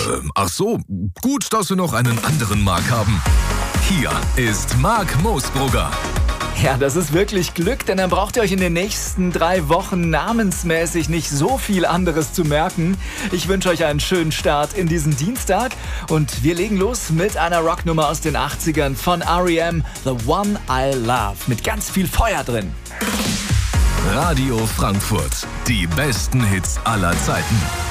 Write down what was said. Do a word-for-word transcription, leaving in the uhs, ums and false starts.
Ähm, ach so, gut, dass wir noch einen anderen Marc haben. Hier ist Marc Moosbrugger. Ja, das ist wirklich Glück, denn dann braucht ihr euch in den nächsten drei Wochen namensmäßig nicht so viel anderes zu merken. Ich wünsche euch einen schönen Start in diesen Dienstag und wir legen los mit einer Rocknummer aus den achtzigern von R E M, The One I Love, mit ganz viel Feuer drin. Radio Frankfurt, die besten Hits aller Zeiten.